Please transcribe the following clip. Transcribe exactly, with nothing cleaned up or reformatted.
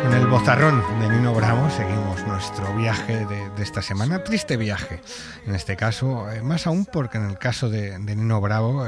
el bozarrón de Nino Bravo seguimos nuestro viaje de, de esta semana, triste viaje en este caso, eh, más aún porque en el caso de, de Nino Bravo